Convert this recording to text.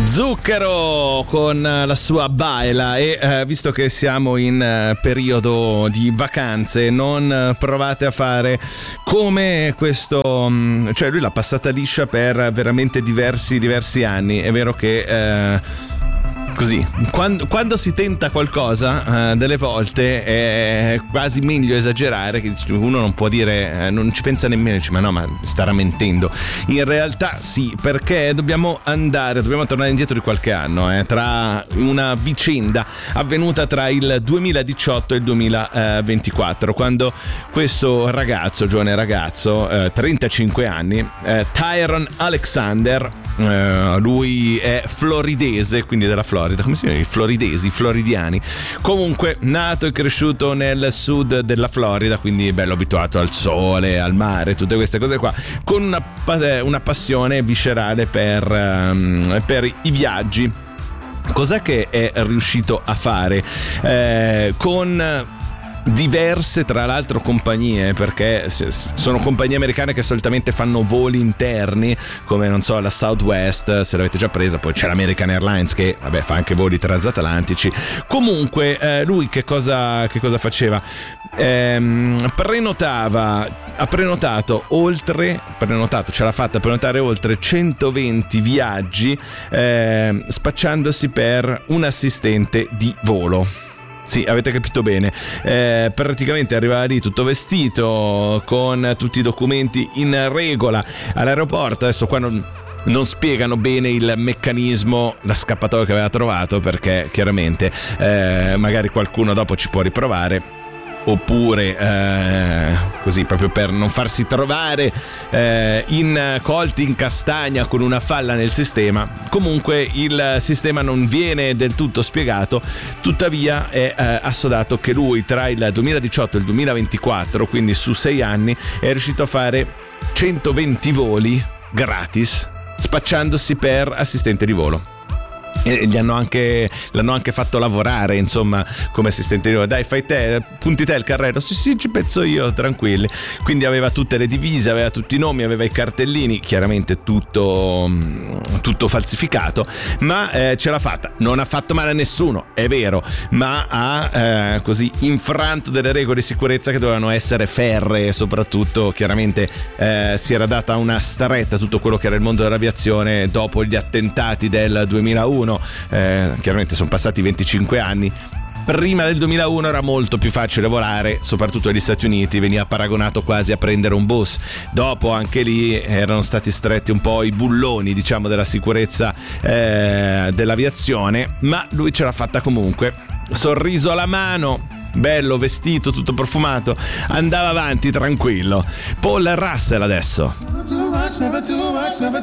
Zucchero con la sua baila e visto che siamo in periodo di vacanze, non provate a fare come questo, cioè lui l'ha passata liscia per veramente diversi anni. È vero che così, quando si tenta qualcosa, delle volte è quasi meglio esagerare, che uno non può dire, non ci pensa nemmeno, dice ma no, ma starà mentendo. In realtà sì, perché dobbiamo tornare indietro di qualche anno, tra una vicenda avvenuta tra il 2018 e il 2024, quando questo giovane ragazzo, 35 anni, Tyron Alexander, lui è floridese, quindi della Florida. Come si chiamano i floridiani? Comunque, nato e cresciuto nel sud della Florida, quindi bello abituato al sole, al mare, tutte queste cose qua, con una passione viscerale per i viaggi. Cos'è che è riuscito a fare? Con diverse tra l'altro compagnie, perché sono compagnie americane che solitamente fanno voli interni, come non so la Southwest, se l'avete già presa. Poi c'è l'American Airlines che vabbè fa anche voli transatlantici. Comunque lui che cosa faceva? Ce l'ha fatta prenotare oltre 120 viaggi, spacciandosi per un assistente di volo. Sì, avete capito bene. Praticamente arrivava lì tutto vestito, con tutti i documenti in regola all'aeroporto. Adesso qua non spiegano bene il meccanismo, la scappatoia che aveva trovato, perché chiaramente magari qualcuno dopo ci può riprovare, oppure così proprio per non farsi trovare colti in castagna con una falla nel sistema. Comunque il sistema non viene del tutto spiegato, tuttavia è assodato che lui tra il 2018 e il 2024, quindi su 6 anni, è riuscito a fare 120 voli gratis, spacciandosi per assistente di volo. E l'hanno anche fatto lavorare, insomma, come assistente di volo. Dai, fai te, punti te il carrello. Sì, ci penso io, tranquilli. Quindi aveva tutte le divise, aveva tutti i nomi, aveva i cartellini, chiaramente tutto falsificato, ma ce l'ha fatta. Non ha fatto male a nessuno, è vero, ma ha così infranto delle regole di sicurezza che dovevano essere ferree. Soprattutto, chiaramente si era data una stretta a tutto quello che era il mondo dell'aviazione dopo gli attentati del 2001. Chiaramente sono passati 25 anni. Prima del 2001 era molto più facile volare, soprattutto negli Stati Uniti, veniva paragonato quasi a prendere un bus. Dopo anche lì erano stati stretti un po' i bulloni, diciamo, della sicurezza dell'aviazione, ma lui ce l'ha fatta comunque. Sorriso alla mano, bello vestito, tutto profumato, andava avanti tranquillo. Paul Russell adesso.